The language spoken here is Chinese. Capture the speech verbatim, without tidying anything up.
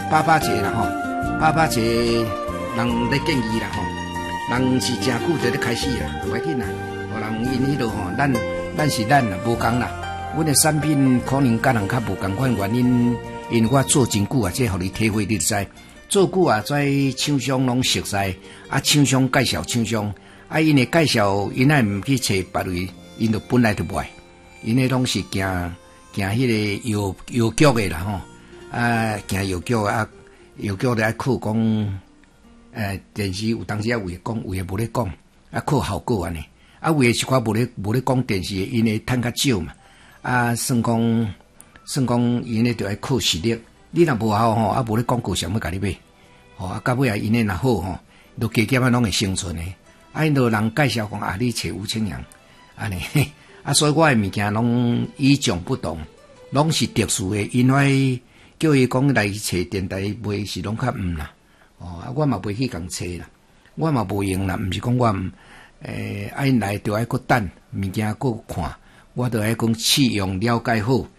八八节啦吼，八八节人咧建议啦吼，人是真久就咧开始啦，袂紧啦，互人因迄落吼，咱咱是咱啦，无共啦。阮的产品可能甲人较无共款原因，因为我做真久啊，这互你体会你就知。做久啊，在厂商拢熟悉，啊，厂商介绍厂商，啊，因为介绍，因爱毋去找别位，因就本来就袂，因诶拢是行行迄个邮邮局诶啦吼，啊，行邮局啊，邮局咧爱靠讲，诶，电视有当时啊有会讲，有诶无咧讲，啊，靠效果安尼，啊，有诶是看无咧无咧讲电视，因为趁较少嘛。啊，算讲，算讲，因咧着爱靠实力。你若无效吼，啊无咧广告想要甲你买，吼啊到尾啊因咧若好吼，都加减啊拢会生存诶。啊，因都人介绍讲啊，你找吴清阳，安尼，啊，所以我诶物件拢与众不同，拢是特殊诶。因为叫伊讲来找电台卖是拢较毋啦，哦啊，我嘛袂去共找啦，我嘛无用啦，毋是讲我毋诶，啊因来着爱搁等物件搁看。我都爱讲试用了解好，